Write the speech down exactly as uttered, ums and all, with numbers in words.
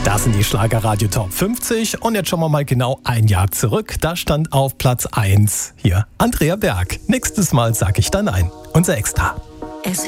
Das sind die Schlagerradio Top fünfzig und jetzt schauen wir mal genau ein Jahr zurück. Da stand auf Platz eins hier Andrea Berg. Nächstes Mal sag ich dann ein. Unser Extra.